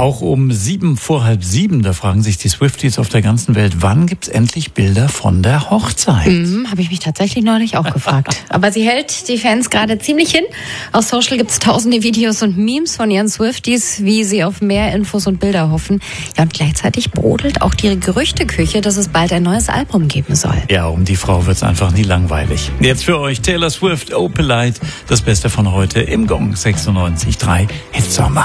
Auch um 6:45, da fragen sich die Swifties auf der ganzen Welt, wann gibt's endlich Bilder von der Hochzeit? Habe ich mich tatsächlich neulich auch gefragt. Aber sie hält die Fans gerade ziemlich hin. Auf Social gibt's tausende Videos und Memes von ihren Swifties, wie sie auf mehr Infos und Bilder hoffen. Ja, und gleichzeitig brodelt auch die Gerüchteküche, dass es bald ein neues Album geben soll. Ja, um die Frau wird's einfach nie langweilig. Jetzt für euch Taylor Swift, Oh Polite, das Beste von heute im Gong 96.3 Hitsommer.